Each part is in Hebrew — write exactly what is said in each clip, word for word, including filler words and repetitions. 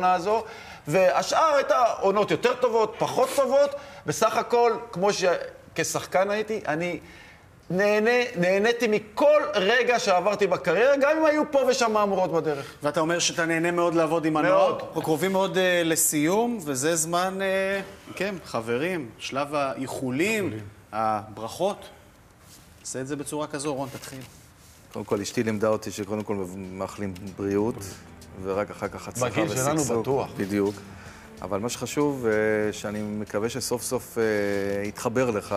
העונה הזו, והשאר הייתה עונות יותר טובות, פחות טובות, בסך הכל, כמו שכשחקן הייתי, אני נהנה, נהניתי מכל רגע שעברתי בקריירה, גם אם היו פה ושם מהמורות בדרך. ואתה אומר שאתה נהנה מאוד לעבוד עם הנוער. אנחנו קרובים מאוד uh, לסיום, וזה זמן, uh, כן, חברים, שלב האיחולים, הברכות. עשה את זה בצורה כזו, רון, תתחיל. קודם כל, אשתי לימדה אותי שקודם כל מאחלים בריאות, ורק אחר כך הצלחה בגיל שלנו בטוח. בדיוק. אבל מה שחשוב, שאני מקווה שסוף סוף יתחבר לך,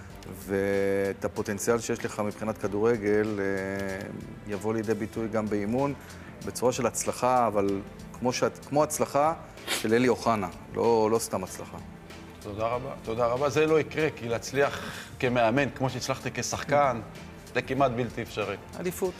ואת הפוטנציאל שיש לך מבחינת כדורגל יבוא לידי ביטוי גם באימון, בצורה של הצלחה, אבל כמו, שאת, כמו הצלחה של אלי אוחנה, לא, לא סתם הצלחה. תודה רבה, תודה רבה. זה לא יקרה, כי להצליח כמאמן, כמו שהצלחתי כשחקן, זה כמעט בלתי אפשרי. עדיפות.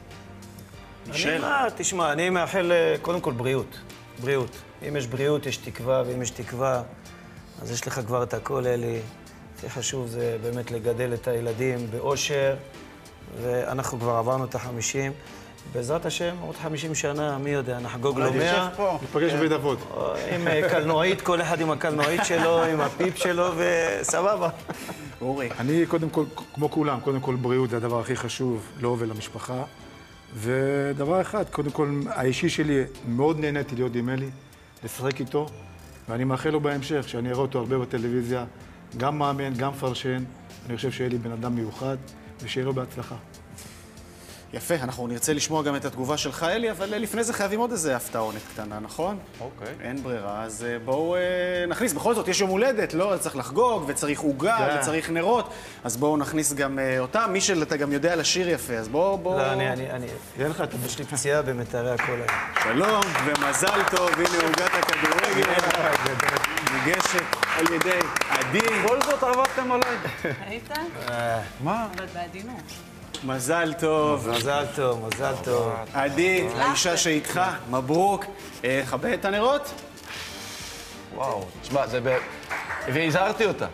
אני מה, תשמע, אני מאחל קודם כל בריאות. בריאות. אם יש בריאות, יש תקווה, ואם יש תקווה, אז יש לך כבר את הכל, אלי. הכי חשוב זה באמת לגדל את הילדים באושר, ואנחנו כבר עברנו את החמישים. בעזרת השם, עוד חמישים שנה, מי יודע, נחגוג לו מאה. נפגש בבית אבות. עם קלנועית, כל אחד עם הקלנועית שלו, עם הפיפ שלו, וסבבה. אורי. אני קודם כל, כמו כולם, קודם כל בריאות זה הדבר הכי חשוב לו ולמשפחה. ודבר אחד, קודם כל, האישי שלי, מאוד נהניתי להיות עם אלי, לשחק איתו, ואני מאחל לו בהמשך, שאני אראה אותו הרבה בטלוויזיה, גם מאמן, גם פרשן. אני חושב שאלי בן אדם מיוחד, ושיהיה לו בהצלחה. יפה, אנחנו נרצה לשמוע גם את התגובה שלך, אלי, אבל לפני זה חייבים עוד איזה הפתעונת קטנה, נכון? אוקיי. אין ברירה, אז בואו נכניס. בכל זאת, יש יום הולדת, לא? צריך לחגוג, וצריך עוגה, וצריך נרות, אז בואו נכניס גם אותם. מישל, אתה גם יודע לשיר יפה, אז בואו, בואו... לא, אני, אני, אני... יהיה לך, יש לי פציעה במטרי הקול היום. שלום, ומזל טוב, הנה עוגת הכדורגל, מוגשת על ידי עדי. כל זאת עבדתם עליי. היית? מה? אבל בעדינות. מזל טוב. מזל טוב, מזל טוב. עדי, האישה שאיתך, מברוק. כבה את הנרות? וואו, תשמע, זה ב... והזהרתי אותה.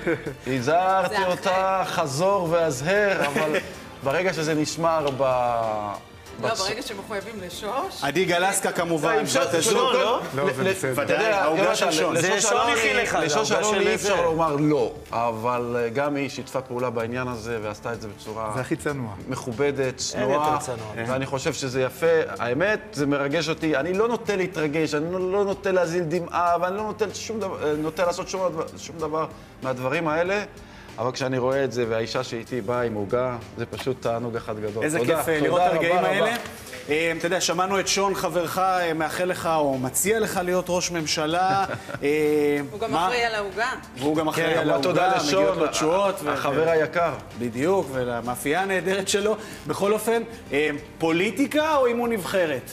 הזהרתי אותה חזור והזהר, אבל ברגע שזה נשמר ב... לא, ברגע שמחויבים לשוש... עדי גלסקה כמובן, בת הזוג, לא? לא, זה בסדר. ודאי, העוגה של שון. זה שון הכי לך, לשוש אלוני אי אפשר לומר לא, אבל גם היא שיתפה פעולה בעניין הזה ועשתה את זה בצורה... זה הכי צנוע. מכובדת, צנועה, ואני חושב שזה יפה. האמת, זה מרגש אותי. אני לא נוטה להתרגש, אני לא נוטה להזיל דמעה, ואני לא נוטה לעשות שום דבר מהדברים האלה. אבל כשאני רואה את זה, והאישה שאיתי באה עם עוגה, זה פשוט תענוג אחד גדול. איזה כיף לראות את הרגעים האלה. אתה יודע, שמענו את שון חברך, מאחל לך או מציע לך להיות ראש ממשלה. הוא גם אחראי על העוגה. והוא גם אחראי על העוגה, תודה לשון, החבר היקר. בדיוק, ולמאפייה הנהדרת שלו. בכל אופן, פוליטיקה או אימון נבחרת?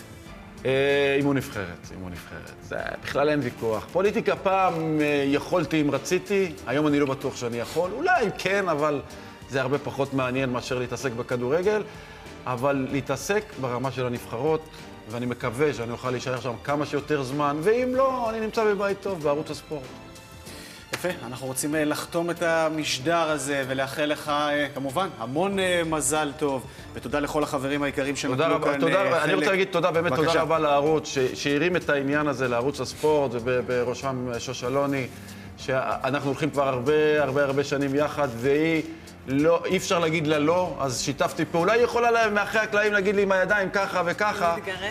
אימון נבחרת, אימון נבחרת. זה בכלל אין ויכוח. פוליטיקה פעם יכולתי אם רציתי, היום אני לא בטוח שאני יכול. אולי כן, אבל זה הרבה פחות מעניין מאשר להתעסק בכדורגל. אבל להתעסק ברמה של הנבחרות, ואני מקווה שאני אוכל להישאר שם כמה שיותר זמן, ואם לא, אני נמצא בבית טוב, בערוץ הספורט. יפה, אנחנו רוצים לחתום את המשדר הזה ולאחל לך כמובן המון מזל טוב, ותודה לכל החברים העיקריים שנתנו כאן חלק. אני רוצה להגיד תודה, באמת תודה רבה לערוץ, שהרים את העניין הזה לערוץ הספורט, ובראשם שוש אלוני, שאנחנו הולכים כבר הרבה הרבה הרבה שנים יחד, והיא לא, אי אפשר להגיד לה לא, אז שיתפתי פעולה, היא יכולה להם מאחרי הקלעים להגיד לי עם הידיים ככה וככה,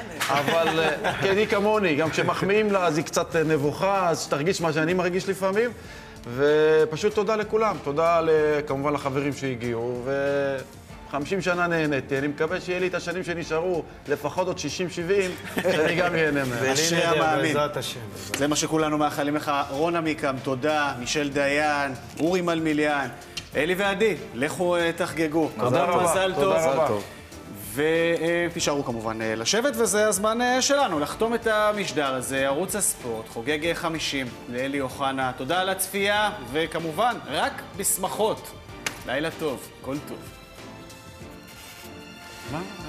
אבל כן, היא כמוני, גם כשמחמיאים לה אז היא קצת נבוכה, אז תרגיש מה שאני מרגיש לפעמים, ופשוט תודה לכולם, תודה כמובן לחברים שהגיעו, ו-חמישים שנה נהניתי, אני מקווה שיהיה לי את השנים שנשארו, לפחות עוד שישים שבעים, שאני גם ייהנה מהם. אשרי המאמין. זה מה שכולנו מאחלים לך. רון עמיקם, תודה, מישל דיין, אורי מלמיליאן. אלי ועדי, לכו תחגגו. תודה רבה. מזל טוב. תודה רבה. ותישארו כמובן לשבת, וזה הזמן שלנו לחתום את המשדר הזה. ערוץ הספורט חוגג חמישים לאלי אוחנה. תודה על הצפייה, וכמובן, רק בשמחות. לילה טוב, כל טוב. מה?